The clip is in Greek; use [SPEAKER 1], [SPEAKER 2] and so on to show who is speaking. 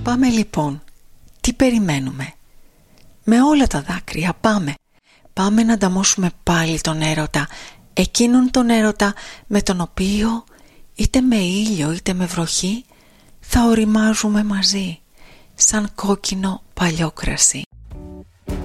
[SPEAKER 1] Πάμε λοιπόν. Τι περιμένουμε? Με όλα τα δάκρυα πάμε. Πάμε να ανταμώσουμε πάλι τον έρωτα. Εκείνον τον έρωτα με τον οποίο είτε με ήλιο είτε με βροχή θα οριμάζουμε μαζί, σαν κόκκινο παλιό κρασί.